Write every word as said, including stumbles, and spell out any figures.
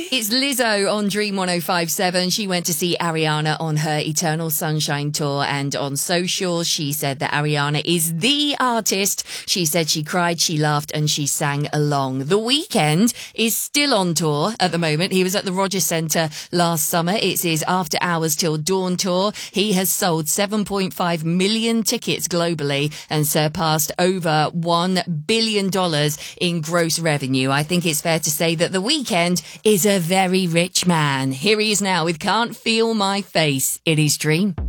It's Lizzo on Dream one oh five seven. She went to see Ariana on her Eternal Sunshine tour, and on social she said that Ariana is the artist. She said she cried, she laughed and she sang along. The Weeknd is still on tour at the moment. He was at the Rogers Centre last summer. It's his After Hours Till Dawn tour. He has sold seven point five million tickets globally and surpassed over one billion dollars in gross revenue. I think it's fair to say that The Weeknd is a very rich man. Here he is now with Can't Feel My Face. It is Dream.